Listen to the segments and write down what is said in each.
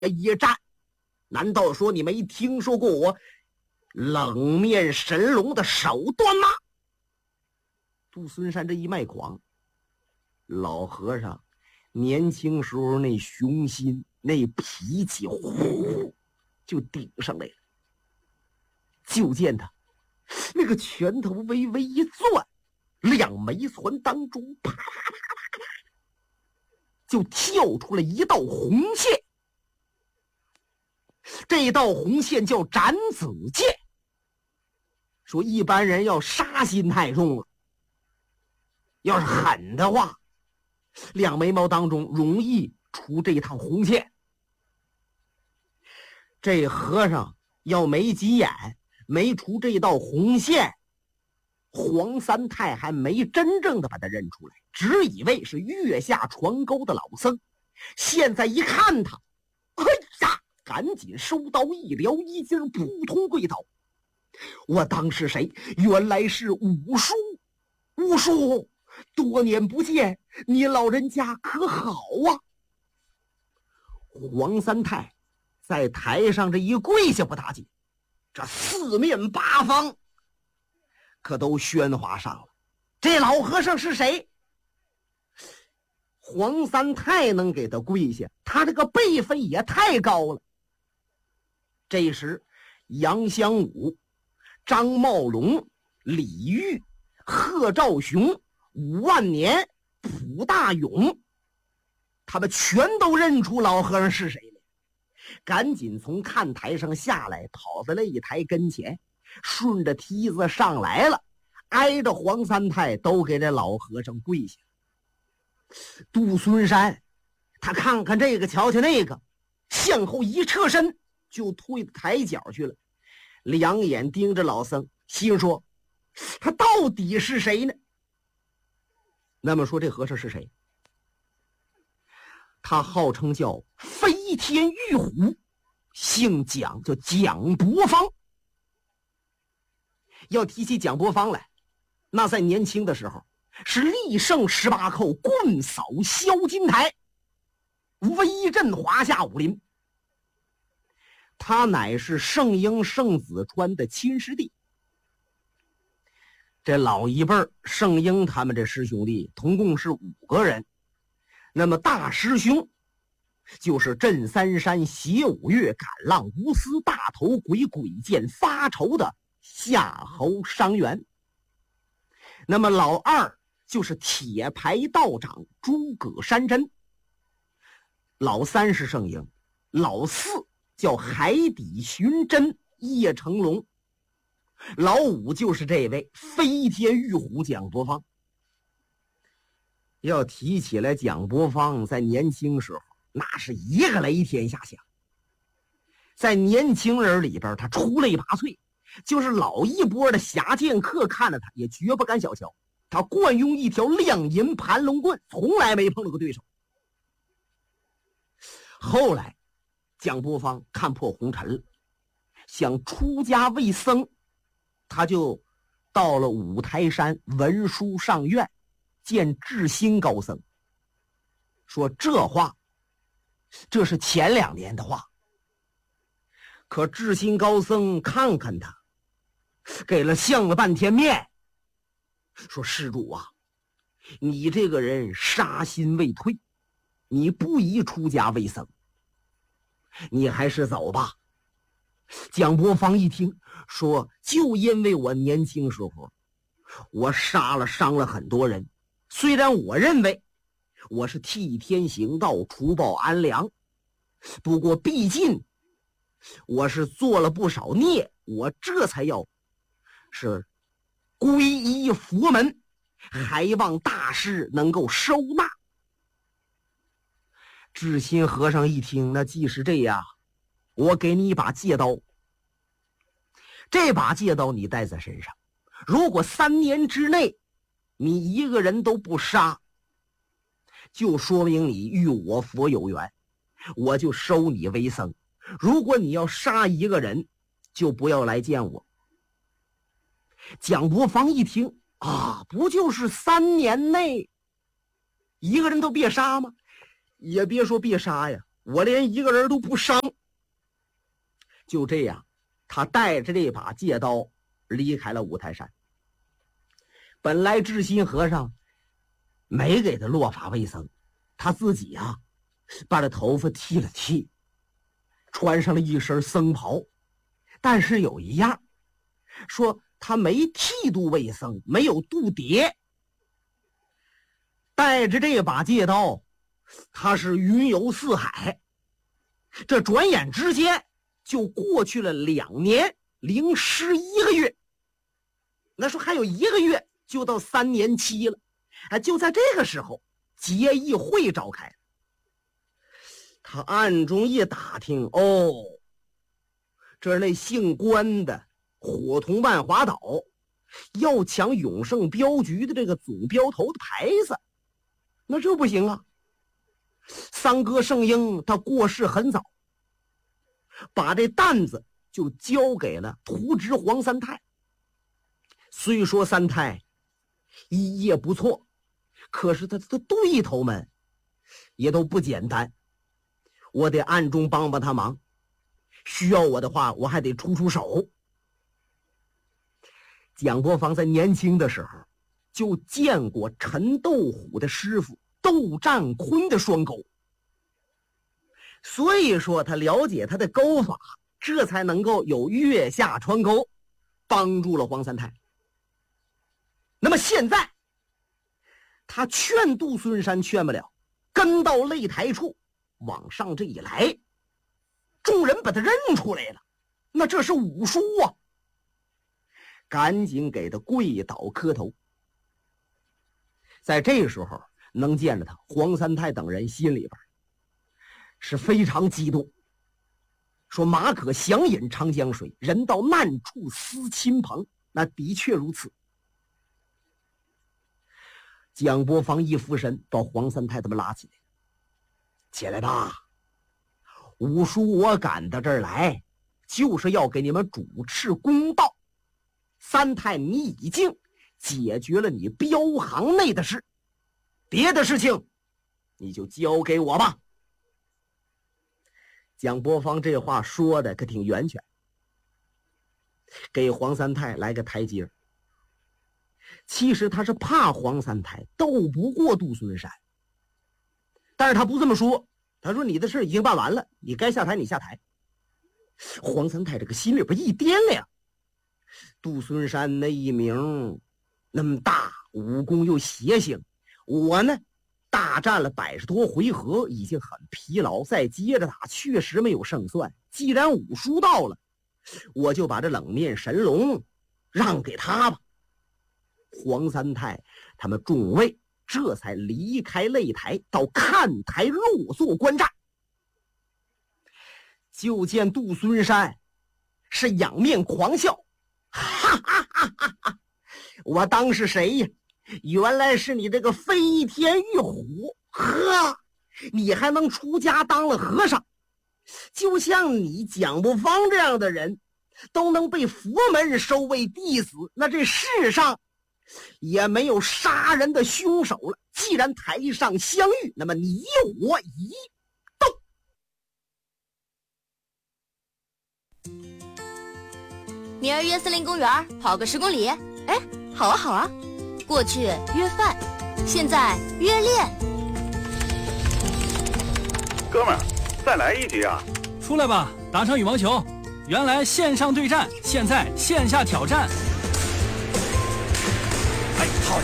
一战。难道说你没听说过我冷面神龙的手段吗？杜孙山这一卖狂，老和尚年轻时候那雄心那脾气呼就顶上来了。就见他那个拳头微微一攥，两枚攒当中啪啪啪啪啪就跳出了一道红线。这道红线叫斩子剑，说一般人要杀心太重了，要是狠的话，两眉毛当中容易出这趟红线。这和尚要没急眼，没出这道红线，黄三太还没真正的把他认出来，只以为是月下船沟的老僧。现在一看他，哎呀，赶紧收刀一撩衣襟，扑通跪倒。我当是谁？原来是武叔。武叔，多年不见，你老人家可好啊？黄三太在台上这一跪下不打紧，这四面八方可都喧哗上了。这老和尚是谁？黄三太能给他跪下，他这个辈分也太高了。这时杨香武、张茂龙、李煜、贺兆雄、伍万年、蒲大勇，他们全都认出老和尚是谁了，赶紧从看台上下来，跑到擂台跟前，顺着梯子上来了，挨着黄三太都给这老和尚跪下。杜孙山他看看这个瞧瞧那个，向后一侧身就退台角去了，两眼盯着老僧，心说他到底是谁呢？那么说这和尚是谁？他号称叫飞天玉虎，姓蒋，叫蒋伯方。要提起蒋伯方来，那在年轻的时候是力胜18寇，棍扫萧金台，威震华夏武林。他乃是圣婴圣子川的亲师弟。这老一辈圣婴他们这师兄弟同共是5个人，那么大师兄就是镇三山邪五岳赶浪无私大头鬼鬼剑发愁的夏侯伤员，那么老二就是铁牌道长诸葛山珍，老三是圣婴，老四叫海底寻真叶成龙，老五就是这位飞天玉虎蒋伯方。要提起来蒋伯方在年轻时候那是一个雷天下响，在年轻人里边他出类拔萃，就是老一波的侠剑客看了他也绝不敢小瞧，他惯用一条亮银盘龙棍，从来没碰到过对手。后来蒋伯方看破红尘了，想出家为僧，他就到了五台山文殊上院见智心高僧，说这话这是前2年的话。可智心高僧看看他，给了相了半天面，说施主啊，你这个人杀心未退，你不宜出家为僧，你还是走吧。蒋伯方一听说，就因为我年轻时候我伤了很多人，虽然我认为我是替天行道除暴安良，不过毕竟我是做了不少孽，我这才要是皈依佛门，还望大师能够收纳。智心和尚一听，那既是这样，我给你一把戒刀，这把戒刀你带在身上，如果3年之内你一个人都不杀，就说明你与我佛有缘，我就收你为僧。如果你要杀一个人，就不要来见我。蒋伯方一听啊，不就是3年内一个人都别杀吗？也别说别杀呀， 我连一个人都不伤。就这样，他带着这把戒刀离开了五台山。本来智心和尚没给他落发为僧，他自己把这头发剃了剃，穿上了一身僧袍。但是有一样，说他没剃度为僧，没有度牒。带着这把戒刀，他是云游四海。这转眼之间就过去了2年零11个月。那说还有1个月就到3年期了。就在这个时候，结义会召开。他暗中一打听，这那姓关的伙同万华岛要抢永盛镖局的这个总镖头的牌子，那这不行啊。三哥圣婴他过世很早，把这担子就交给了图执黄三太。虽说三太一业不错，可是他的对头们也都不简单，我得暗中帮帮他忙，需要我的话我还得出手。蒋伯房在年轻的时候就见过陈斗虎的师傅窦占坤的双钩，所以说他了解他的钩法，这才能够有月下穿钩，帮助了黄三太。那么现在他劝杜孙山劝不了，跟到擂台处往上这一来，众人把他认出来了，那这是武叔啊，赶紧给他跪倒磕头。在这时候能见着他，黄三太等人心里边是非常激动，说马可想饮长江水，人到难处思亲朋，那的确如此。蒋伯房一俯身把黄三太他们拉起来，起来吧，武叔我赶到这儿来就是要给你们主持公道。三太你已经解决了你镖行内的事，别的事情你就交给我吧。蒋伯房这话说的可挺圆全，给黄三太来个台阶。其实他是怕黄三太斗不过杜孙山，但是他不这么说，他说你的事已经办完了，你该下台你下台。黄三太这个心里边一掂量，杜孙山那一名那么大，武功又邪性，我呢大战了100多回合，已经很疲劳，再接着打确实没有胜算。既然武叔到了，我就把这冷面神龙让给他吧。黄三太他们众位这才离开擂台，到看台落座观战。就见杜孙山是仰面狂笑，哈哈哈哈哈！我当是谁呀？原来是你这个飞天玉虎，呵，你还能出家当了和尚？就像你蒋伯方这样的人都能被佛门收为弟子，那这世上也没有杀人的凶手了。既然台上相遇，那么你我一斗。 明儿约森林公园跑个10公里。哎，好啊好啊。过去约饭，现在约练。 哥们儿，再来一局啊！ 出来吧，打场羽毛球。原来线上对战，现在线下挑战。 哎，好球！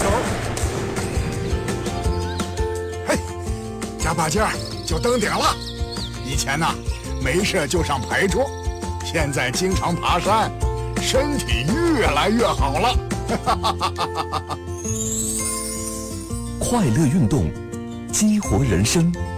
嘿，加把劲儿就登顶了。以前呢，没事就上牌桌，现在经常爬山，身体越来越好了。 快乐运动，激活人生。